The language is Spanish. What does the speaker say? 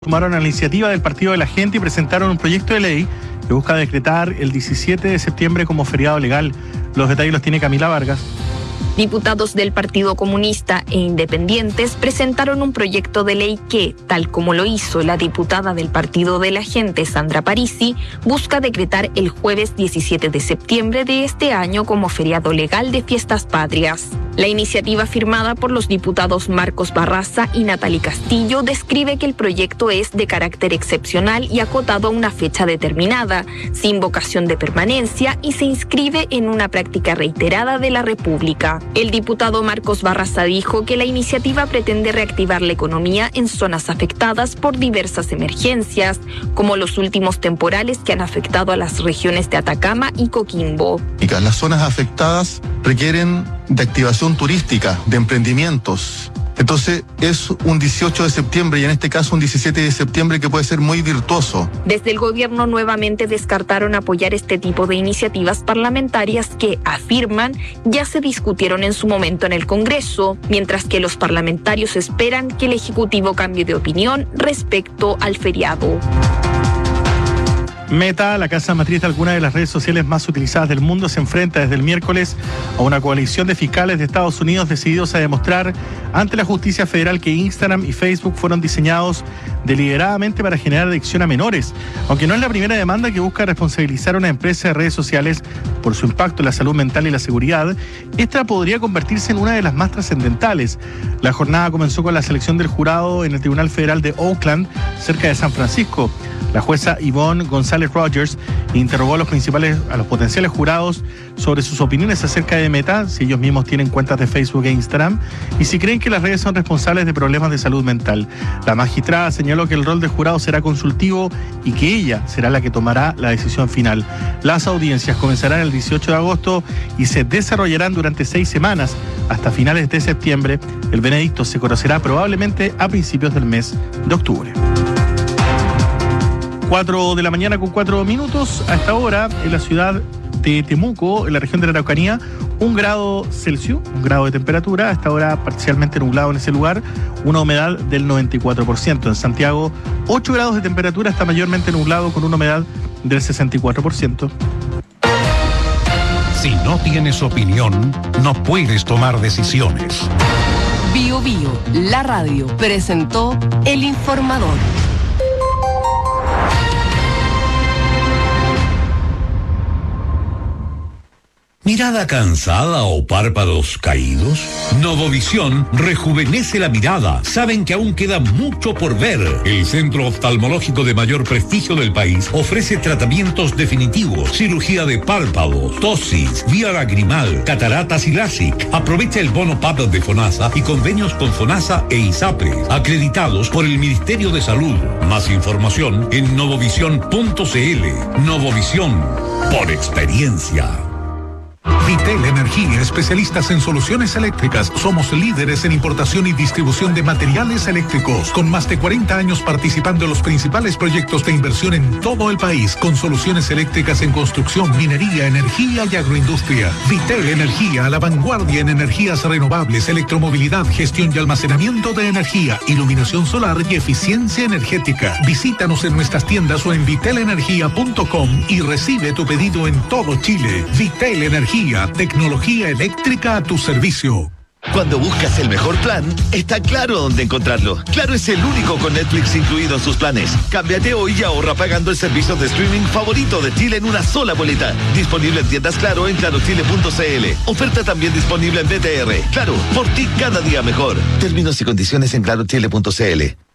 Sumaron a la iniciativa del Partido de la Gente y presentaron un proyecto de ley que busca decretar el 17 de septiembre como feriado legal. Los detalles los tiene Camila Vargas. Diputados del Partido Comunista e independientes presentaron un proyecto de ley que, tal como lo hizo la diputada del Partido de la Gente, Sandra Parisi, busca decretar el jueves 17 de septiembre de este año como feriado legal de fiestas patrias. La iniciativa firmada por los diputados Marcos Barraza y Natalie Castillo describe que el proyecto es de carácter excepcional y acotado a una fecha determinada, sin vocación de permanencia y se inscribe en una práctica reiterada de la República. El diputado Marcos Barraza dijo que la iniciativa pretende reactivar la economía en zonas afectadas por diversas emergencias, como los últimos temporales que han afectado a las regiones de Atacama y Coquimbo. Las zonas afectadas requieren de activación turística, de emprendimientos. Entonces es un 18 de septiembre y en este caso un 17 de septiembre que puede ser muy virtuoso. Desde el gobierno nuevamente descartaron apoyar este tipo de iniciativas parlamentarias que, afirman, ya se discutieron en su momento en el Congreso, mientras que los parlamentarios esperan que el Ejecutivo cambie de opinión respecto al feriado. Meta, la casa matriz de algunas de las redes sociales más utilizadas del mundo, se enfrenta desde el miércoles a una coalición de fiscales de Estados Unidos decididos a demostrar ante la justicia federal que Instagram y Facebook fueron diseñados deliberadamente para generar adicción a menores. Aunque no es la primera demanda que busca responsabilizar a una empresa de redes sociales por su impacto en la salud mental y la seguridad, esta podría convertirse en una de las más trascendentales. La jornada comenzó con la selección del jurado en el Tribunal Federal de Oakland, cerca de San Francisco. La jueza Yvonne González Rogers interrogó a los potenciales jurados sobre sus opiniones acerca de Meta, si ellos mismos tienen cuentas de Facebook e Instagram, y si creen que las redes son responsables de problemas de salud mental. La magistrada señaló que el rol del jurado será consultivo y que ella será la que tomará la decisión final. Las audiencias comenzarán el 18 de agosto y se desarrollarán durante 6 semanas hasta finales de septiembre. El veredicto se conocerá probablemente a principios del mes de octubre. 4 de la mañana con 4 minutos. A esta hora, en la ciudad de Temuco, en la región de la Araucanía, 1 grado Celsius, 1 grado de temperatura. A esta hora parcialmente nublado en ese lugar, una humedad del 94%. En Santiago, 8 grados de temperatura, está mayormente nublado con una humedad del 64%. Si no tienes opinión, no puedes tomar decisiones. Bio Bio, la radio, presentó El Informador. ¿Mirada cansada o párpados caídos? Novovisión rejuvenece la mirada. Saben que aún queda mucho por ver. El centro oftalmológico de mayor prestigio del país ofrece tratamientos definitivos, cirugía de párpados, tosis, vía lagrimal, cataratas y LASIK. Aprovecha el bono PAP de FONASA y convenios con FONASA e ISAPRE, acreditados por el Ministerio de Salud. Más información en novovision.cl. Novovisión, por experiencia. Vitel Energía, especialistas en soluciones eléctricas. Somos líderes en importación y distribución de materiales eléctricos, con más de 40 años participando en los principales proyectos de inversión en todo el país, con soluciones eléctricas en construcción, minería, energía y agroindustria. Vitel Energía, a la vanguardia en energías renovables, electromovilidad, gestión y almacenamiento de energía, iluminación solar y eficiencia energética. Visítanos en nuestras tiendas o en vitelenergia.com y recibe tu pedido en todo Chile. Vitel Energía, tecnología eléctrica a tu servicio. Cuando buscas el mejor plan, está Claro dónde encontrarlo. Claro es el único con Netflix incluido en sus planes. Cámbiate hoy y ahorra pagando el servicio de streaming favorito de Chile en una sola boleta. Disponible en tiendas Claro en clarochile.cl. Oferta también disponible en BTR. Claro, por ti cada día mejor. Términos y condiciones en clarochile.cl.